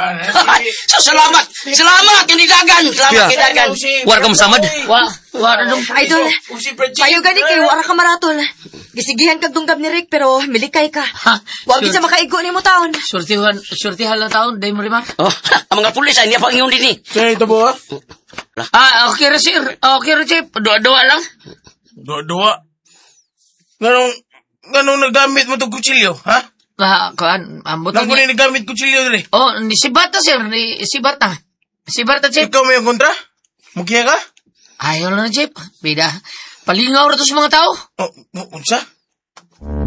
So, salamat. Salamat, hindi dagan. Salamat, kay dagan. War ka masamad. Idol, payo gani kay wala ka maratol. Gisigihan kag dunggab ni Rick pero milikay ka. Wa gid sa makaigo nimo taon. Surtihan lang taon, day mo rin Oh, ang mga pulis, ay niya pa ingon din eh. Kaya ito po, ha? Okay ra sir. Okay ra chip. Dua lang. Dua. Ganong nagamit mo itong kutsilyo, ha? Kuan, ambot Nang kunin nagamit kutsilyo dali. Oh, ni si Bata sir, ni si Bata. Si Bata chip. Ikaw may ang kontra? Mugya ka? Ayaw lang chip. Bida. Palingaw ra to sa mga tao. Oh, unsa?